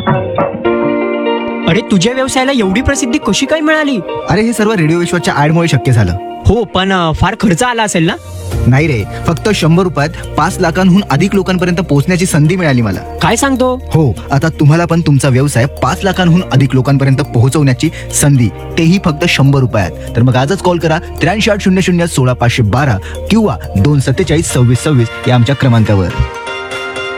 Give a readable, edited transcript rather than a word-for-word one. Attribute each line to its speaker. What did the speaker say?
Speaker 1: अरे तुझ्या व्यवसायाला एवढी प्रसिद्धी कशी काय मिळाली?
Speaker 2: अरे हे सर्व रेडिओ विश्वाच्या ऍडमुळे शक्य झालं.
Speaker 1: हो, पण फार खर्च आला असेल ना?
Speaker 2: नाही रे, फक्त 100 रुपयात 5 लाखांहून अधिक लोकांपर्यंत पोहोचण्याची संधी मिळाली मला.
Speaker 1: काय सांगतो?
Speaker 2: हो, आता तुम्हाला पण तुमचा व्यवसाय 5 लाखांहून अधिक लोकांपर्यंत पोहोचवण्याची संधी, तेही फक्त 100 रुपयात. तर मग आजच कॉल करा 83 800 16 512 किंवा 247 26 26 या आमच्या क्रमांकावर.